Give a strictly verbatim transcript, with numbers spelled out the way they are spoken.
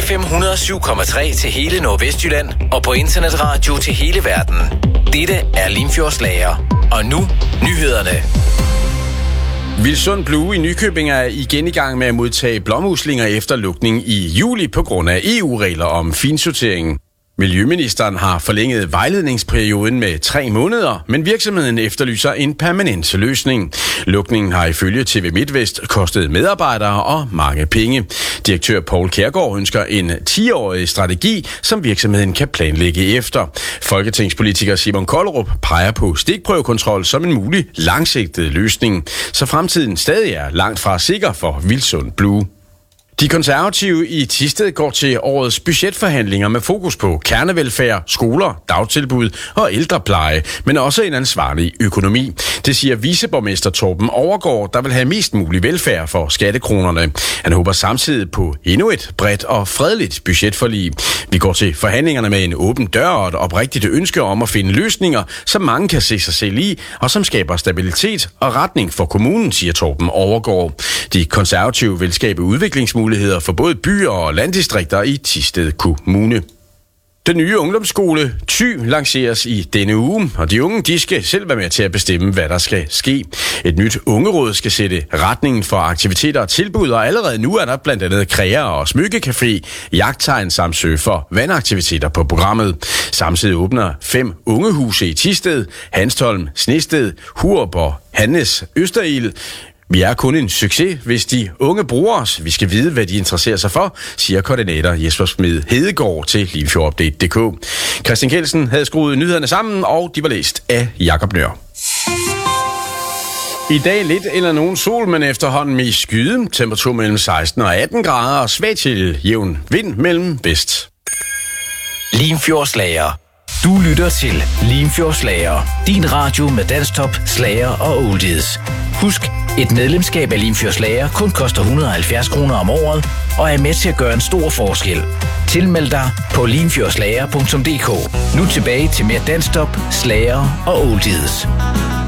F M et hundrede og syv komma tre til hele Nordvestjylland og på internetradio til hele verden. Dette er Limfjordslager. Og nu nyhederne. Vilsund Blue i Nykøbing er igen i gang med at modtage blåmuslinger efter lukning i juli på grund af E U-regler om finsortering. Miljøministeren har forlænget vejledningsperioden med tre måneder, men virksomheden efterlyser en permanent løsning. Lukningen har ifølge T V MidtVest kostet medarbejdere og mange penge. Direktør Poul Kjærgaard ønsker en ti-årig strategi, som virksomheden kan planlægge efter. Folketingspolitiker Simon Kollerup peger på stikprøvekontrol som en mulig langsigtet løsning, så fremtiden stadig er langt fra sikker for Vilsund Blue. De konservative i Thisted går til årets budgetforhandlinger med fokus på kernevelfærd, skoler, dagtilbud og ældrepleje, men også en ansvarlig økonomi. Det siger viceborgmester Torben Overgaard, der vil have mest mulig velfærd for skattekronerne. Han håber samtidig på endnu et bredt og fredeligt budgetforlig. Vi går til forhandlingerne med en åben dør og et oprigtigt ønske om at finde løsninger, som mange kan se sig selv i, og som skaber stabilitet og retning for kommunen, siger Torben Overgaard. De konservative vil skabe udviklingsmuligheder for både byer og landdistrikter i Thisted Kommune. Den nye ungdomsskole Thy lanceres i denne uge, og de unge de skal selv være med til at bestemme, hvad der skal ske. Et nyt ungeråd skal sætte retningen for aktiviteter og tilbud, og allerede nu er der blandt andet kræer og smykkecafé, jagttegn samt søge for vandaktiviteter på programmet. Samtidig åbner fem ungehuse i Thisted, Hanstholm, Snested, Hurup og Hannes Østerild. Vi er kun en succes, hvis de unge bruger os. Vi skal vide, hvad de interesserer sig for, siger koordinator Jesper Smed Hedegaard til Limfjordupdate punktum d k. Christian Kelsen havde skruet nyhederne sammen, og de var læst af Jakob Nør. I dag lidt eller nogen sol, men efterhånden i skyde. Temperatur mellem seksten og atten grader og svag til jævn vind mellem vest. Limfjordslager. Du lytter til Limfjordslager. Din radio med danstop, slager og oldies. Husk, et medlemskab af Limfjordslager kun koster et hundrede og halvfjerds kroner om året og er med til at gøre en stor forskel. Tilmeld dig på limfjordslager punktum d k. Nu tilbage til mere danstop, slager og oldies.